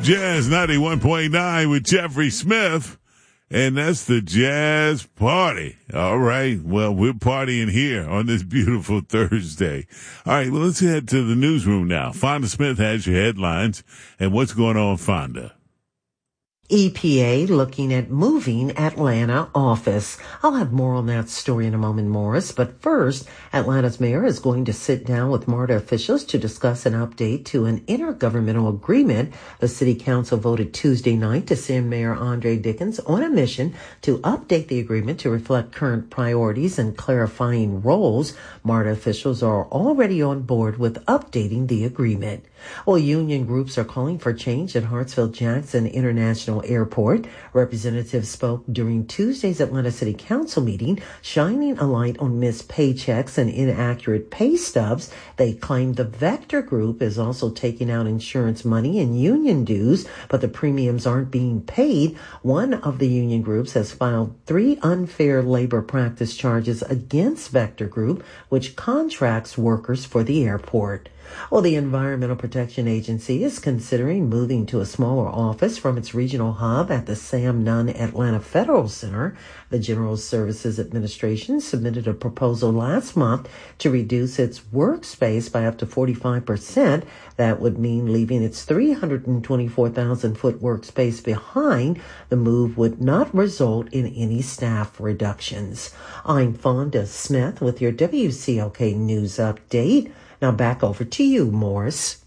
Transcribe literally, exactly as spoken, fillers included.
Jazz ninety-one point nine with Jeffrey Smith. And that's the Jazz Party. All right. Well, we're partying here on this beautiful Thursday. All right. Well, let's head to the newsroom now. Fonda Smith has your headlines. And what's going on, Fonda? E P A looking at moving Atlanta office. I'll have more on that story in a moment, Morris. But first, Atlanta's mayor is going to sit down with MARTA officials to discuss an update to an intergovernmental agreement. The city council voted Tuesday night to send Mayor Andre Dickens on a mission to update the agreement to reflect current priorities and clarifying roles. MARTA officials are already on board with updating the agreement. Well, union groups are calling for change at Hartsfield-Jackson International Airport. Representatives spoke during Tuesday's Atlanta City Council meeting, shining a light on missed paychecks and inaccurate pay stubs. They claim the Vector Group is also taking out insurance money and union dues, but the premiums aren't being paid. One of the union groups has filed three unfair labor practice charges against Vector Group, which contracts workers for the airport. Well, the Environmental Protection Agency is considering moving to a smaller office from its regional hub at the Sam Nunn Atlanta Federal Center. The General Services Administration submitted a proposal last month to reduce its workspace by up to forty-five percent. That would mean leaving its three hundred twenty-four thousand foot workspace behind. The move would not result in any staff reductions. I'm Fonda Smith with your W C L K News Update. Now back over to you, Morris.